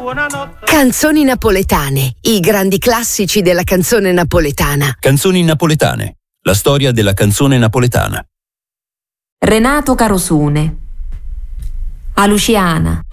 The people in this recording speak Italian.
Canzoni napoletane, i grandi classici della canzone napoletana. Canzoni napoletane, la storia della canzone napoletana. Renato Carosone, a Luciana,